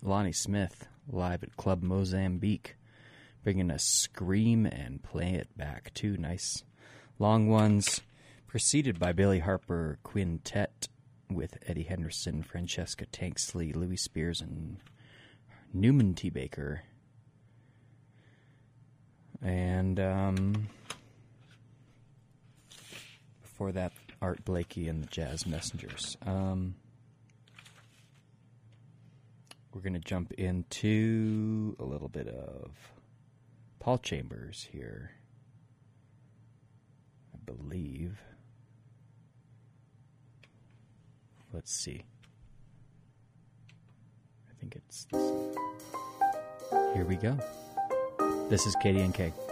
Lonnie Smith live at Club Mozambique, bringing us Scream and Play It Back. Two nice long ones, preceded by Billy Harper Quintet with Eddie Henderson, Francesca Tanksley, Louis Spears, and Newman T. Baker. And before that, Art Blakey and the Jazz Messengers. We're going to jump into a little bit of Paul Chambers here, I believe. Let's see. I think it's this. Here we go. This is KDNK.